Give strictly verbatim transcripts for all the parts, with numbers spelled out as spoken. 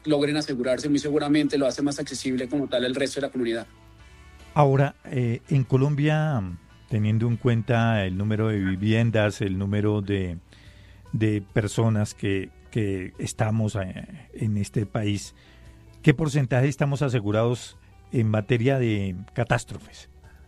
logren asegurarse, muy seguramente lo hace más accesible como tal al resto de la comunidad. Ahora, eh, en Colombia, teniendo en cuenta el número de viviendas, el número de, de personas que, que estamos eh, en este país, ¿qué porcentaje estamos asegurados en materia de catástrofes?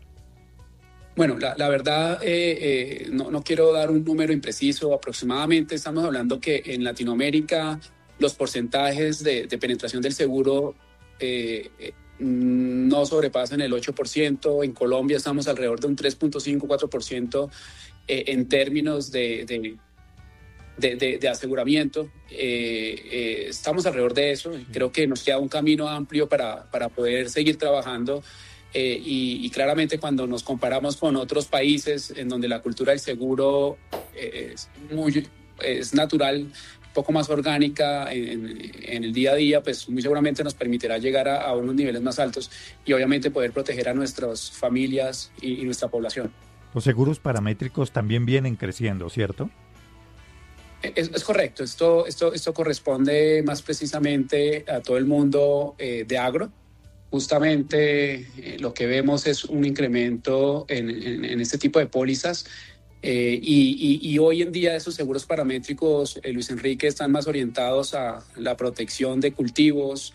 Bueno, la, la verdad, eh, eh, no, no quiero dar un número impreciso. Aproximadamente estamos hablando que en Latinoamérica los porcentajes de, de penetración del seguro eh, eh, no sobrepasan el ocho por ciento. En Colombia estamos alrededor de un tres punto cinco, cuatro por ciento eh, en términos de, de, de, de, de aseguramiento. Eh, eh, estamos alrededor de eso. Creo que nos queda un camino amplio para, para poder seguir trabajando. Eh, y, y claramente cuando nos comparamos con otros países en donde la cultura del seguro eh, es, muy, es natural, un poco más orgánica en, en el día a día, pues muy seguramente nos permitirá llegar a, a unos niveles más altos y obviamente poder proteger a nuestras familias y, y nuestra población. Los seguros paramétricos también vienen creciendo, ¿cierto? Es, es correcto, esto, esto, esto corresponde más precisamente a todo el mundo eh, de agro. Justamente eh, lo que vemos es un incremento en, en, en este tipo de pólizas eh, y, y, y hoy en día esos seguros paramétricos, eh, Luis Enrique, están más orientados a la protección de cultivos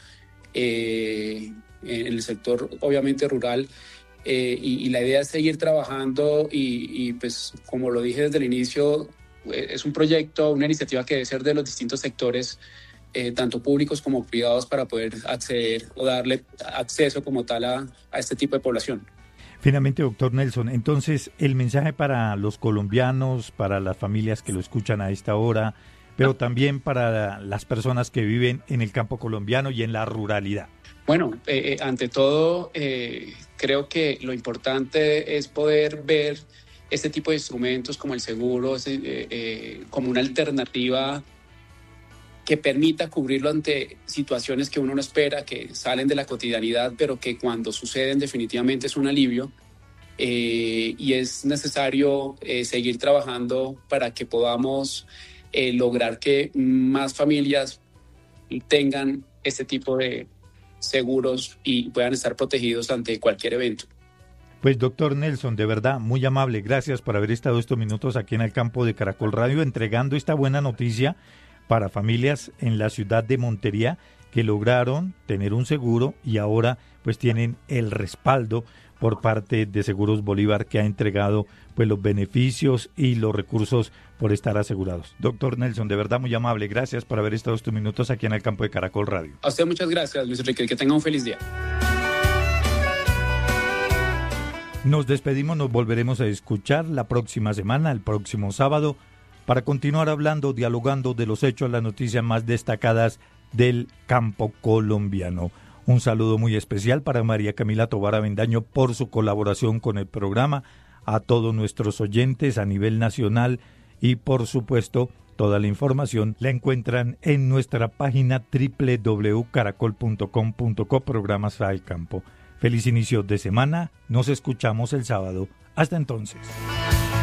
eh, en el sector obviamente rural eh, y, y la idea es seguir trabajando y, y pues como lo dije desde el inicio, es un proyecto, una iniciativa que debe ser de los distintos sectores Eh, tanto públicos como privados para poder acceder o darle acceso como tal a, a este tipo de población. Finalmente, doctor Nelson, entonces el mensaje para los colombianos, para las familias que lo escuchan a esta hora, pero también para las personas que viven en el campo colombiano y en la ruralidad. Bueno, eh, eh, ante todo, eh, creo que lo importante es poder ver este tipo de instrumentos como el seguro eh, eh, como una alternativa que permita cubrirlo ante situaciones que uno no espera, que salen de la cotidianidad, pero que cuando suceden definitivamente es un alivio eh, y es necesario eh, seguir trabajando para que podamos eh, lograr que más familias tengan este tipo de seguros y puedan estar protegidos ante cualquier evento. Pues doctor Nelson, de verdad, muy amable, gracias por haber estado estos minutos aquí en el campo de Caracol Radio entregando esta buena noticia para familias en la ciudad de Montería que lograron tener un seguro y ahora pues tienen el respaldo por parte de Seguros Bolívar, que ha entregado pues los beneficios y los recursos por estar asegurados. Doctor Nelson, de verdad muy amable, gracias por haber estado estos minutos aquí en el campo de Caracol Radio. A usted muchas gracias, Luis Enrique, que tenga un feliz día. Nos despedimos, nos volveremos a escuchar la próxima semana, el próximo sábado, para continuar hablando, dialogando de los hechos, las noticias más destacadas del campo colombiano. Un saludo muy especial para María Camila Tobar Avendaño por su colaboración con el programa, a todos nuestros oyentes a nivel nacional y por supuesto toda la información la encuentran en nuestra página doble u doble u doble u punto caracol punto com punto co, programas al campo. Feliz inicio de semana, nos escuchamos el sábado. Hasta entonces.